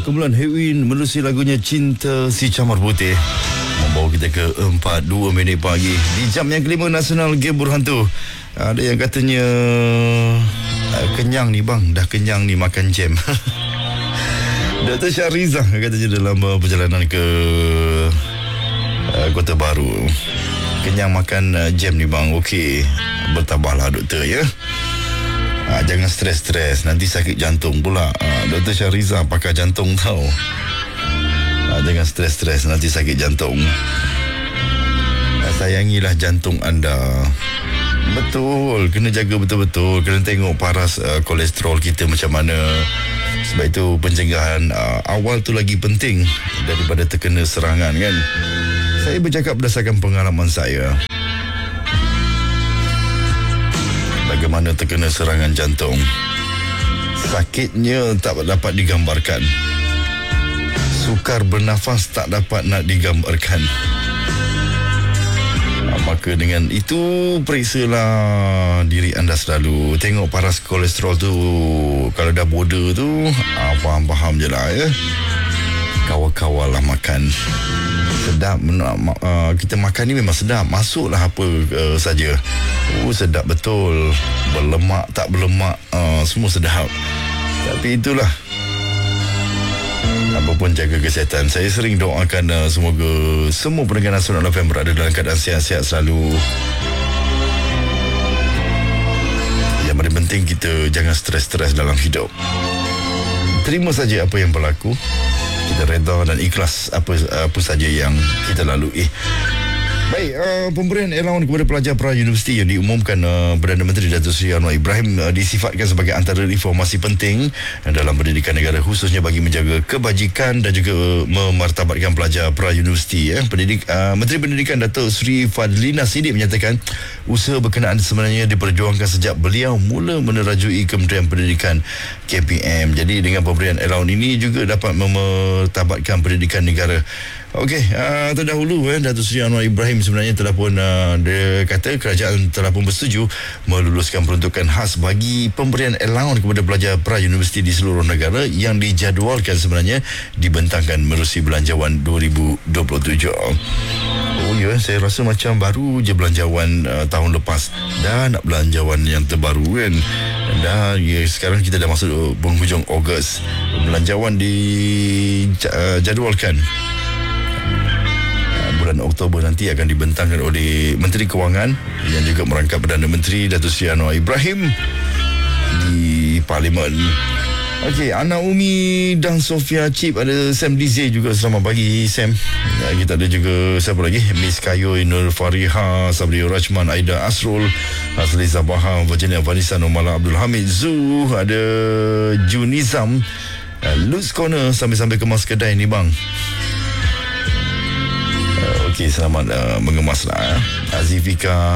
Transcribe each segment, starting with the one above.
Kumpulan Hewin menerusi lagunya Cinta Si Camar Putih membawa kita ke 4:02 pagi di jam yang kelima nasional Game Berhantu. Ada yang katanya kenyang ni bang, dah kenyang ni makan jam. Dr. Syahrizah katanya dalam perjalanan ke Kota Baru, kenyang makan jam ni bang. Okey, bertabahlah doktor ya. Jangan stres-stres, nanti sakit jantung pula. Dr. Syahrizah pakar jantung tau. Jangan stres-stres, nanti sakit jantung. Sayangilah jantung anda. Betul, kena jaga betul-betul. Kena tengok paras kolesterol kita macam mana. Sebab itu pencegahan awal tu lagi penting daripada terkena serangan kan. Saya bercakap berdasarkan pengalaman saya. Bagaimana terkena serangan jantung. Sakitnya tak dapat digambarkan. Sukar bernafas tak dapat nak digambarkan. Maka dengan itu periksalah diri anda selalu. Tengok paras kolesterol tu. Kalau dah border tu, faham-faham je lah ya. Kawal-kawal lah makan. Sedap. Kita makan ni memang sedap. Masuklah apa saja. Sedap betul. Berlemak tak berlemak, semua sedap. Tapi itulah, apapun jaga kesihatan. Saya sering doakan semoga semua pendengar Nasional FM berada dalam keadaan sihat-sihat selalu. Yang paling penting kita jangan stres-stres dalam hidup. Terima saja apa yang berlaku. Kita reda dan ikhlas apa saja yang kita lalui. Baik, pemberian allowance kepada pelajar pra-universiti yang diumumkan Perdana Menteri Datuk Seri Anwar Ibrahim disifatkan sebagai antara reformasi penting dalam pendidikan negara, khususnya bagi menjaga kebajikan dan juga memartabatkan pelajar pra-universiti. Menteri Pendidikan Datuk Seri Fadlina Siddiq menyatakan usaha berkenaan sebenarnya diperjuangkan sejak beliau mula menerajui Kementerian Pendidikan KPM. Jadi dengan pemberian allowance ini juga dapat memartabatkan pendidikan negara. Okey, terdahulu Datuk Seri Anwar Ibrahim sebenarnya telah pun dia kata kerajaan telah pun bersetuju meluluskan peruntukan khas bagi pemberian allowance kepada pelajar pra-universiti di seluruh negara yang dijadualkan sebenarnya dibentangkan menerusi belanjawan 2027. Oh ya, saya rasa macam baru je belanjawan tahun lepas. Dah nak belanjawan yang terbaru kan. Dah sekarang kita dah masuk penghujung Ogos. Belanjawan dijadualkan bulan Oktober nanti akan dibentangkan oleh Menteri Kewangan yang juga merangkap Perdana Menteri Datuk Seri Anwar Ibrahim di Parlimen. Okey, Ana Umi dan Sofia Chip, ada Sam Dize juga. Selamat pagi Sam. Kita ada juga siapa lagi? Miss Kayoy, Nur Fariha, Sabri Rachman, Aida Asrul, Asli Zabaha, Virginia Vanessa, Nomala Abdul Hamid Zu, ada Junizam, Lutz Corner sambil-sambil kemas kedai ni bang. Okey, selamat mengemaslah Azifika.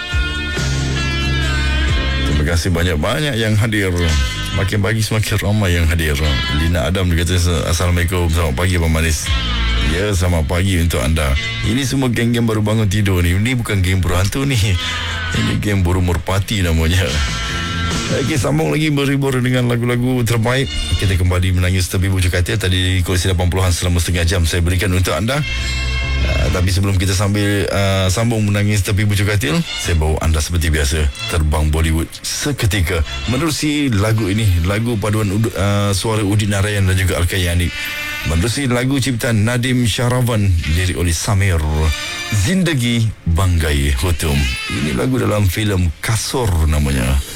Terima kasih banyak-banyak yang hadir. Makin pagi semakin ramai yang hadir. Lina Adam dia kata Assalamualaikum, selamat pagi Abang Manis. Ya, selamat pagi untuk anda. Ini semua geng-geng baru bangun tidur ni. Ini bukan geng berhantu ni. Ini geng buru merpati namanya. Okey, sambung lagi berhibur dengan lagu-lagu terbaik. Kita kembali menangis tepi bujuk katil. Tadi kongsi 80-an selama setengah jam saya berikan untuk anda. Tapi sebelum kita sambung menangis tepi bujuk katil, saya bawa anda seperti biasa terbang Bollywood seketika menerusi lagu ini, lagu paduan suara Udin Narayan dan juga Al-Kayani, menerusi lagu ciptaan Nadim Syahravan, lirik oleh Samir, Zindagi Banggai Hutum. Ini lagu dalam filem Kasur namanya.